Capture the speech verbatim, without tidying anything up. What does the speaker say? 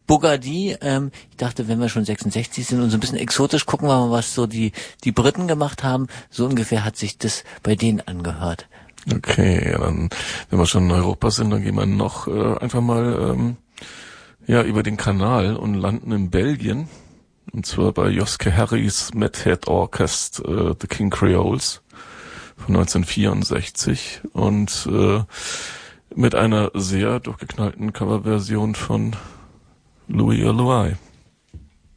Bugatti, ähm, ich dachte, wenn wir schon sechsundsechzig sind und so ein bisschen exotisch, gucken wir mal, was so die die Briten gemacht haben. So ungefähr hat sich das bei denen angehört. Okay, ja, dann, wenn wir schon in Europa sind, dann gehen wir noch äh, einfach mal ähm, ja über den Kanal und landen in Belgien. Und zwar bei Joske Harry's Mad Head Orchestra, äh, The King Creoles von neunzehnhundertvierundsechzig und äh, mit einer sehr durchgeknallten Coverversion von Louis Eloy.